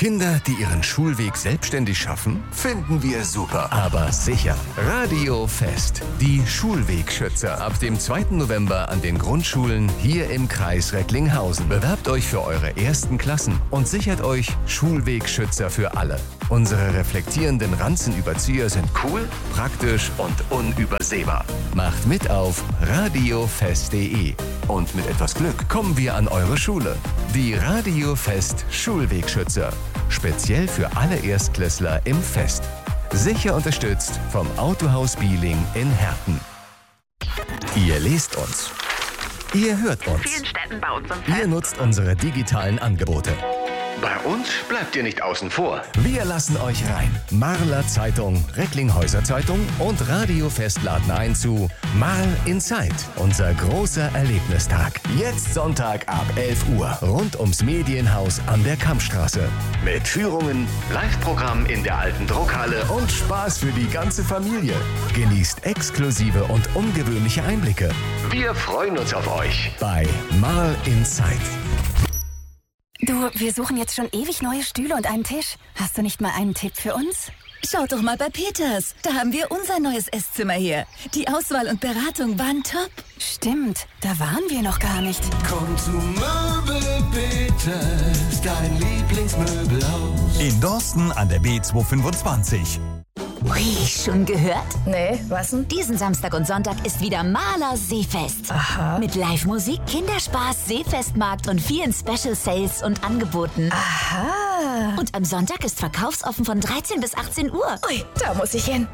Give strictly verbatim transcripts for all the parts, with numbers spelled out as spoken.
Kinder, die ihren Schulweg selbstständig schaffen? Finden wir super. Aber sicher. Radiofest. Die Schulwegschützer. Ab dem zweiten November an den Grundschulen hier im Kreis Recklinghausen. Bewerbt euch für eure ersten Klassen und sichert euch Schulwegschützer für alle. Unsere reflektierenden Ranzenüberzieher sind cool, praktisch und unübersehbar. Macht mit auf radiofest punkt de. Und mit etwas Glück kommen wir an eure Schule. Die Radiofest Schulwegschützer. Speziell für alle Erstklässler im Fest. Sicher unterstützt vom Autohaus Bieling in Herten. Ihr lest uns. Ihr hört uns. In vielen Städten bei uns im Ihr Fest. nutzt unsere digitalen Angebote. Bei uns bleibt ihr nicht außen vor. Wir lassen euch rein. Marler Zeitung, Recklinghäuser Zeitung und Radiofest laden ein zu Marl in Zeit, unser großer Erlebnistag. Jetzt Sonntag ab elf Uhr, rund ums Medienhaus an der Kampstraße. Mit Führungen, Live-Programm in der alten Druckhalle und Und Spaß für die ganze Familie. Genießt exklusive und ungewöhnliche Einblicke wir freuen uns auf euch. bei Marl in Zeit. Du, wir suchen jetzt schon ewig neue Stühle und einen Tisch. Hast du nicht mal einen Tipp für uns? Schaut doch mal bei Peters. Da haben wir unser neues Esszimmer her. Die Auswahl und Beratung waren top. Stimmt, da waren wir noch gar nicht. Komm zu Möbel Peters, dein Lieblingsmöbelhaus. In Dorsten an der B zweihundertfünfundzwanzig. Ui, schon gehört? Nee, was denn? Diesen Samstag und Sonntag ist wieder Maler Seefest. Aha. Mit Live-Musik, Kinderspaß, Seefestmarkt und vielen Special Sales und Angeboten. Aha. Und am Sonntag ist verkaufsoffen von dreizehn bis achtzehn Uhr. Ui, da muss ich hin.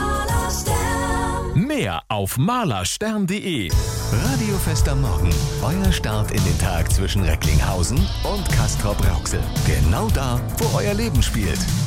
Mehr auf malerstern punkt de. Radiofest am Morgen. Euer Start in den Tag zwischen Recklinghausen und Castrop-Rauxel. Genau da, wo euer Leben spielt.